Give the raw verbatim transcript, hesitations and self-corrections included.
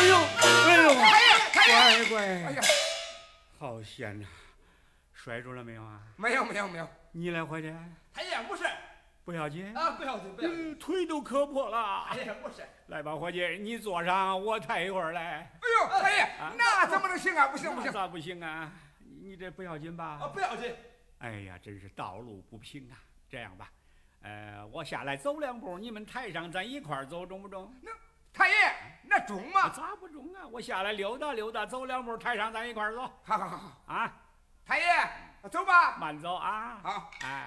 呦，哎呦， 太爷，太爷， 乖乖， 哎呀， 好险呐！摔住了没有啊？ 没有没有没有， 你来伙计， 太爷不是不要紧啊，不要紧不要紧， 嗯腿都磕破了。 太爷不是。 来吧，伙计，你坐上，我抬一会儿来。 哎呦，太爷， 啊那怎么能行啊？不行不行， 那咋不行啊？你这不要紧吧？ 啊，不要紧。 哎呀，真是道路不平啊！这样吧，呃，我下来走两步，你们台上咱一块儿走，中不中？ 那太爷，那中吗？ 咋不中啊？我下来溜达溜达，走两步，台上咱一块儿走。 好好好好啊， 太爷，走吧。 慢走啊。 好， 哎。